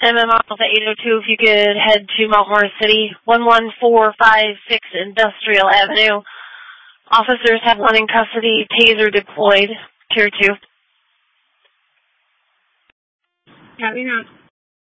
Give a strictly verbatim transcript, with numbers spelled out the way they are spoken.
M M Alpha eight oh two, if you could head to Mount Morris City, one one four five six Industrial Avenue. Officers have one in custody, taser deployed, tier two. Copy that.